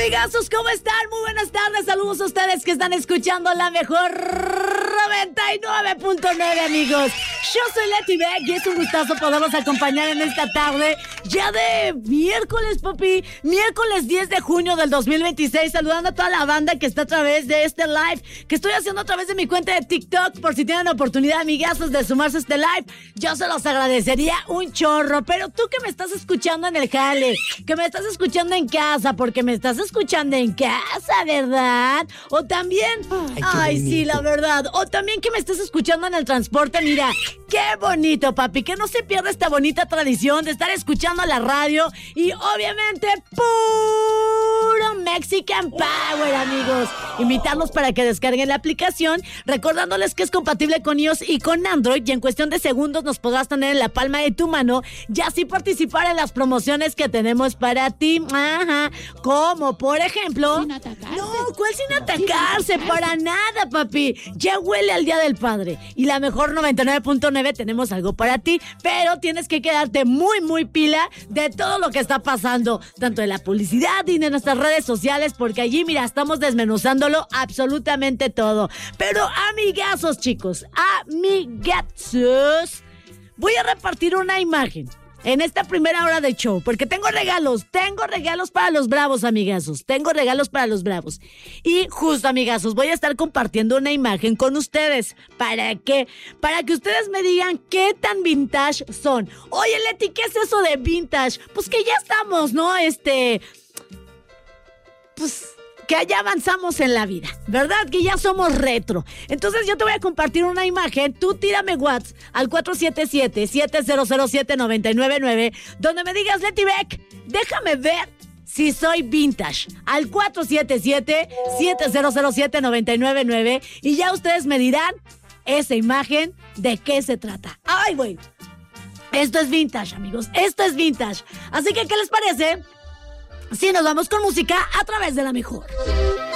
Amigazos, ¿cómo están? Muy buenas tardes, saludos a ustedes que están escuchando la mejor 99.9, amigos. Yo soy Leti Beck y es un gustazo poderlos acompañar en esta tarde, ya de miércoles, papi, miércoles 10 de junio del 2026, saludando a toda la banda que está a través de este live, que estoy haciendo a través de mi cuenta de TikTok, por si tienen oportunidad, amigazos, de sumarse a este live, yo se los agradecería un chorro, pero tú que me estás escuchando en el jale, que me estás escuchando en casa, porque me estás escuchando en casa, ¿verdad? O también, ay sí, la verdad, o también que me estés escuchando en el transporte, mira, qué bonito, papi, que no se pierda esta bonita tradición de estar escuchando la radio y obviamente puro Mexican Power, amigos. Invitarlos para que descarguen la aplicación, recordándoles que es compatible con iOS y con Android y en cuestión de segundos nos podrás tener en la palma de tu mano y así participar en las promociones que tenemos para ti. Ajá, como por ejemplo... Sin atacarse. No, ¿cuál sin atacarse? Para nada, papi. Ya huele al Día del Padre y la mejor 99.9 tenemos algo para ti, pero tienes que quedarte muy pila de todo lo que está pasando, tanto de la publicidad y de nuestras redes sociales, porque allí, mira, estamos desmenuzándolo absolutamente todo. Pero amigazos, chicos, amigazos, voy a repartir una imagen en esta primera hora de show, porque tengo regalos para los bravos, amigazos, tengo regalos para los bravos. Y justo, amigazos, voy a estar compartiendo una imagen con ustedes. ¿Para qué? Para que ustedes me digan qué tan vintage son. Oye, Leti, ¿qué es eso de vintage? Pues que ya estamos, ¿no? Pues... que ya avanzamos en la vida, ¿verdad? Que ya somos retro. Entonces yo te voy a compartir una imagen, tú tírame WhatsApp al 477-7007-999, donde me digas, Leti Beck, déjame ver si soy vintage, al 477-7007-999, y ya ustedes me dirán esa imagen de qué se trata. ¡Ay, güey! Esto es vintage, amigos, esto es vintage. Así que, ¿qué les parece? Sí, nos vamos con música a través de la mejor.